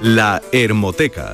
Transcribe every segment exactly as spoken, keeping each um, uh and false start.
La Hermoteca.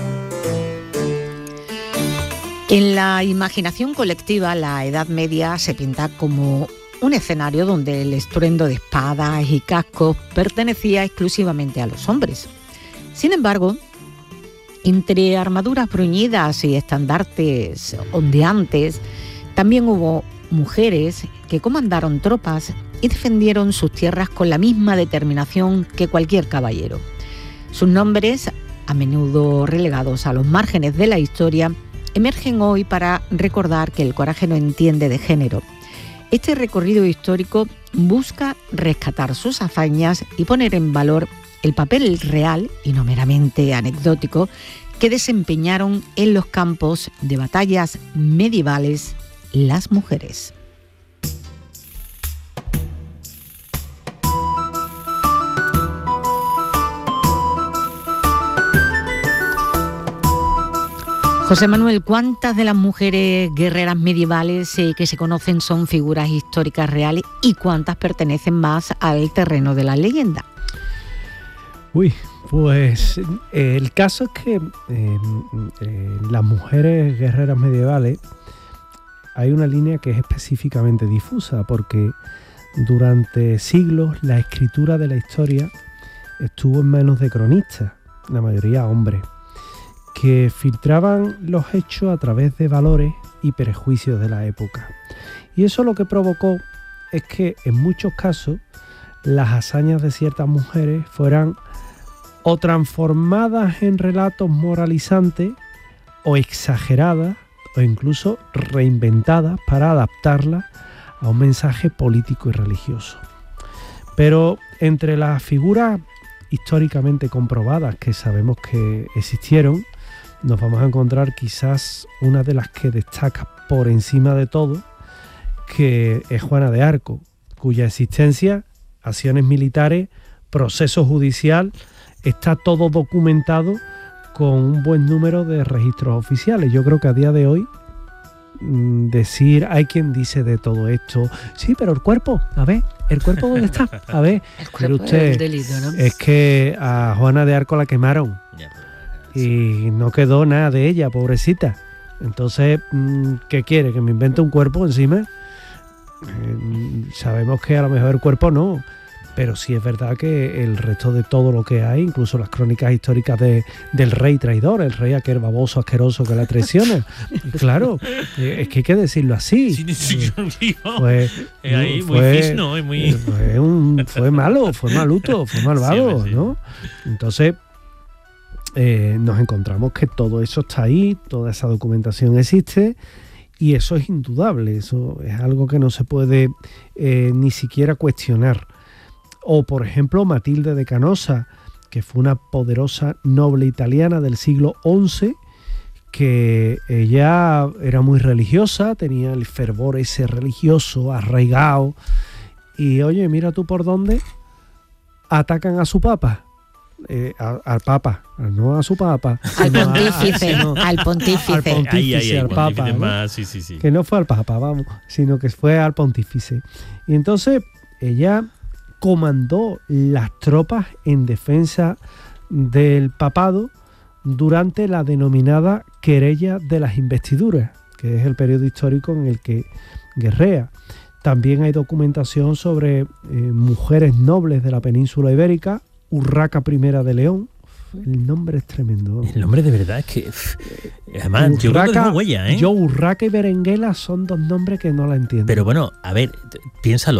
En la imaginación colectiva, la Edad Media se pinta como un escenario donde el estruendo de espadas y cascos pertenecía exclusivamente a los hombres. Sin embargo, entre armaduras bruñidas y estandartes ondeantes, también hubo mujeres que comandaron tropas y defendieron sus tierras con la misma determinación que cualquier caballero. Sus nombres, a menudo relegados a los márgenes de la historia, emergen hoy para recordar que el coraje no entiende de género. Este recorrido histórico busca rescatar sus hazañas y poner en valor el papel real, y no meramente anecdótico, que desempeñaron en los campos de batallas medievales las mujeres. José Manuel, ¿cuántas de las mujeres guerreras medievales eh, que se conocen son figuras históricas reales y cuántas pertenecen más al terreno de la leyenda? Uy, pues eh, el caso es que eh, eh, las mujeres guerreras medievales hay una línea que es específicamente difusa, porque durante siglos la escritura de la historia estuvo en manos de cronistas, la mayoría hombres, que filtraban los hechos a través de valores y prejuicios de la época. Y eso lo que provocó es que en muchos casos las hazañas de ciertas mujeres fueran o transformadas en relatos moralizantes o exageradas o incluso reinventadas para adaptarlas a un mensaje político y religioso. Pero entre las figuras históricamente comprobadas que sabemos que existieron, nos vamos a encontrar quizás una de las que destaca por encima de todo, que es Juana de Arco, cuya existencia, acciones militares, proceso judicial, está todo documentado con un buen número de registros oficiales. Yo creo que a día de hoy decir, hay quien dice de todo esto, sí, pero el cuerpo, a ver, ¿el cuerpo dónde está? A ver, pero usted, es, delito, ¿no? Es que a Juana de Arco la quemaron y no quedó nada de ella, pobrecita. Entonces, ¿qué quiere? ¿Que me invente un cuerpo encima? Eh, sabemos que a lo mejor el cuerpo no, pero sí es verdad que el resto de todo lo que hay, incluso las crónicas históricas de, del rey traidor, el rey aquel baboso, asqueroso que la traiciona. Claro, es que hay que decirlo así. Sí, sí, sí, fue, eh, ahí, fue, muy fisno, muy... Fue, un, fue malo, fue maluto, fue malvado, sí, sí. ¿no? Entonces, eh, nos encontramos que todo eso está ahí, toda esa documentación existe. Y eso es indudable, eso es algo que no se puede eh, ni siquiera cuestionar. O, por ejemplo, Matilde de Canosa, que fue una poderosa noble italiana del siglo once, que ella era muy religiosa, tenía el fervor ese religioso arraigado. Y, oye, mira tú por dónde atacan a su papa. Eh, a, al papa, no a su papa, al pontífice, no, al pontífice, al pontífice, ahí, ahí, al papa, pontífice ¿no? más, sí, sí, sí. Que no fue al papa, vamos, sino que fue al pontífice. Y entonces ella comandó las tropas en defensa del papado durante la denominada querella de las investiduras, que es el periodo histórico en el que guerrea. También hay documentación sobre eh, mujeres nobles de la península ibérica. Urraca I de León, el nombre es tremendo. El nombre de verdad es que... Además, Urraca, yo creo que es una huella, ¿eh? Yo, Urraca y Berenguela son dos nombres que no la entiendo. Pero bueno, a ver, piénsalo.